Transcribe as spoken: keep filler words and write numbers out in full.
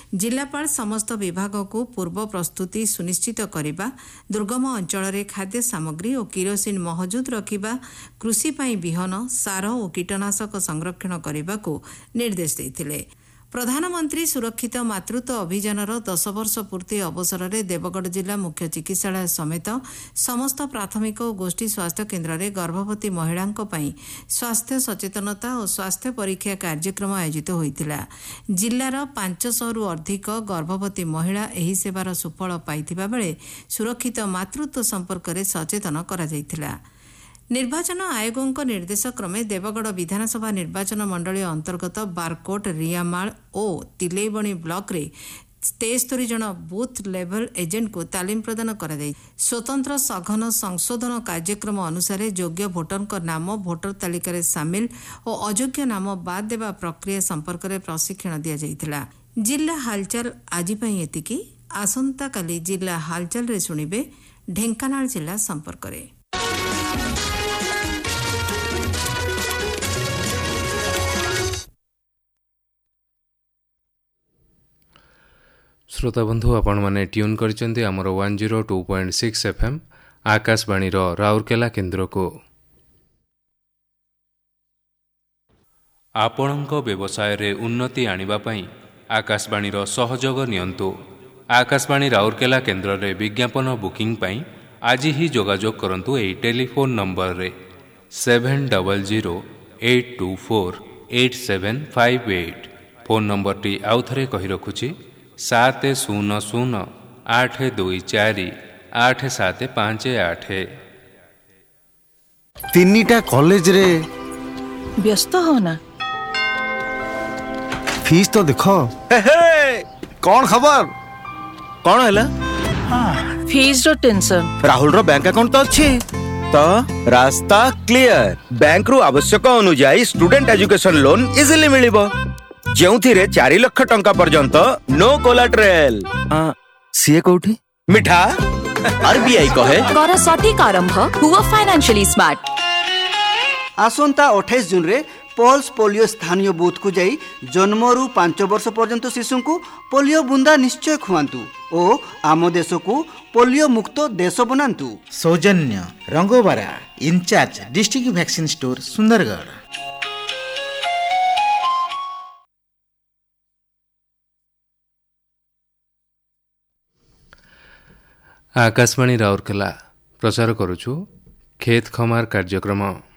जिलापाल समस्त विभाग को पूर्व प्रस्तुति सुनिश्चित करने, दुर्गम अंचल खाद्य सामग्री और किरोसिन महजूद रखा, कृषि पाई बिहन, सार और कीटनाशक संरक्षण करने को निर्देश देते। प्रधानमंत्री सुरक्षित मातृत्व अभियानर दस वर्ष पूर्ति अवसर में देवगढ़ जिला मुख्य चिकित्सालय समेत समस्त प्राथमिक और गोष्ठी स्वास्थ्य केन्द्र में गर्भवती महिलाओं स्वास्थ्य सचेतनता और स्वास्थ्य परीक्षा कार्यक्रम आयोजित होता। जिलार पांच सौ रु अधिक गर्भवती महिला एही सेवार सुफल पाइथिबा बेले सुरक्षित मातृत्व संपर्क में सचेतन करा जायथिला। निर्वाचन आयोगों निर्देश क्रमे देवगढ़ विधानसभा निर्वाचन मंडली अंतर्गत बारकोट, रियामाल और तिलेबणी ब्लॉक रे तेस्तरी जन बूथ लेवल एजेंट को तालीम प्रदान करा जाय। स्वतंत्र सघन संशोधन कार्यक्रम अनुसार योग्य भोटर नाम भोटर तालिका रे सामिल और अयोग्य नाम बाद देवा प्रक्रिया संपर्क में प्रशिक्षण दि जायथिला। जिला हालचाल आज एतिकी। आसंता काली जिला हालचाल रे सुनिबे ढेंकानाल जिला संपर्क रे। श्रोता बंधु आपण माने ट्यून करचंती हमर one zero two point six FM Akashvani रो राउरकेला केन्द्र को। आपणको व्यवसाय रे उन्नति आनिबा पई आकाशवाणी रो सहयोग नियंतु। आकाशवाणी राउरकेला केन्द्र रे विज्ञापन बुकिंग पई आज ही जोगाजोग करंतु एई टेलीफोन नंबर रे seven double zero eight to four eight seven five eight. Phone number T आउ थरे कहि रखुची सात शून्य शून्य आठ दुई चारि आठ सात पाँच आठ। तीनिटा कॉलेज रे व्यस्त हो ना? फीस तो देखो। हे हे, कौन खबर कौन हैला? हाँ, फीस रो टेंशन। राहुल रो बैंक अकाउंट तो अच्छी तो रास्ता क्लियर। बैंक रो आवश्यक अनुसार स्टूडेंट एजुकेशन लोन इजीली मिलिबो जेउथिरे चार लाख टंका पर्यंत नो कोलाट्रेल। सीए कोठी मिठा आरबीआई कहे कर सटीक आरंभ हुआ फाइनेंशियली स्मार्ट। आसंता अट्ठाईस जून रे पल्स पोलियो स्थानीय बूथ को जाई जन्मरू पांच वर्ष पर्यंत शिशु को पोलियो बुंदा निश्चय खुआंतु ओ आम देश को पोलियो मुक्त देश बनांतु। सौजन्य रंगोबारा in charge district vaccine store Sundargarh. Akashvani Rourkela प्रचार करुछु खेत खमार कार्यक्रम।